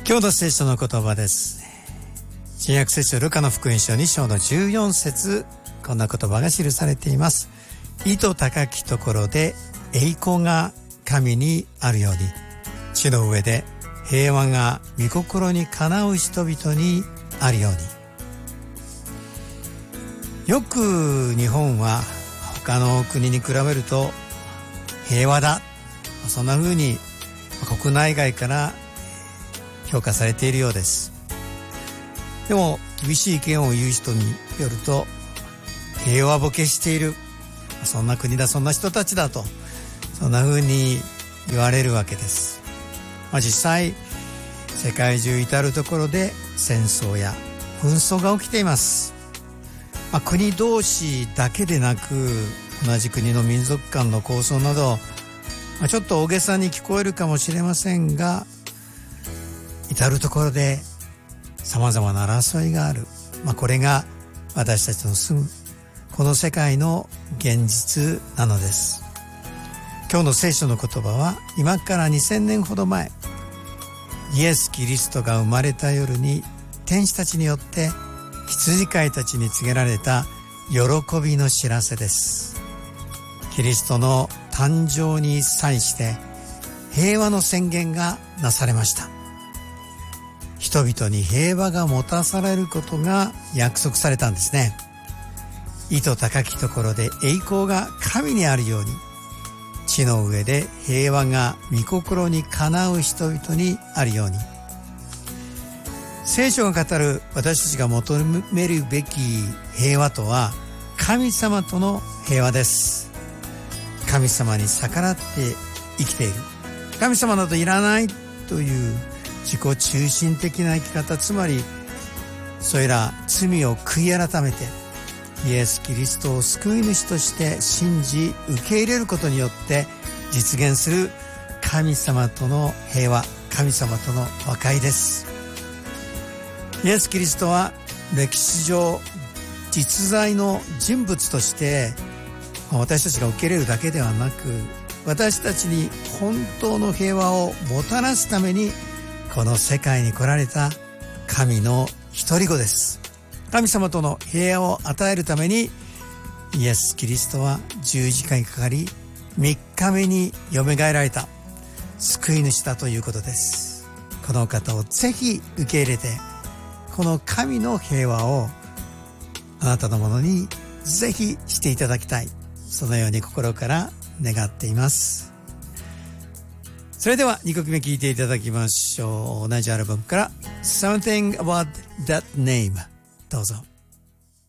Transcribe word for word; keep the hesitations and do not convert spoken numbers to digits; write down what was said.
今日の聖書の言葉です。新約聖書ルカの福音書に章のじゅうよん節、こんな言葉が記されています。意図高きところで栄光が神にあるように、地の上で平和が御心にかなう人々にあるように。よく日本は他の国に比べると平和だ、そんな風に国内外から評価されているようです。でも厳しい意見を言う人によると、平和ボケしている、そんな国だ、そんな人たちだと、そんな風に言われるわけです。まあ、実際世界中至るところで戦争や紛争が起きています。まあ、国同士だけでなく、同じ国の民族間の抗争など、まあ、ちょっと大げさに聞こえるかもしれませんが、至るところで様々な争いがある。まあ、これが私たちの住むこの世界の現実なのです。今日の聖書の言葉は、今からにせんねんほど前、イエス・キリストが生まれた夜に天使たちによって羊飼いたちに告げられた喜びの知らせです。キリストの誕生に際して平和の宣言がなされました。人々に平和がもたされることが約束されたんですね。意図高きところで栄光が神にあるように、地の上で平和が御心にかなう人々にあるように。聖書が語る私たちが求めるべき平和とは、神様との平和です。神様に逆らって生きている、神様などいらないという自己中心的な生き方、つまりそれら罪を悔い改めてイエス・キリストを救い主として信じ受け入れることによって実現する神様との平和、神様との和解です。イエス・キリストは歴史上実在の人物として私たちが受け入れるだけではなく、私たちに本当の平和をもたらすためにこの世界に来られた神の一人子です。神様との平和を与えるためにイエス・キリストは十字架にかかり、みっかめによみがえられた救い主だということです。この方をぜひ受け入れて、この神の平和をあなたのものにぜひしていただきたい、そのように心から願っています。それではにきょくめ聴いていただきましょう。同じアルバムから Something About That Name、 どうぞ。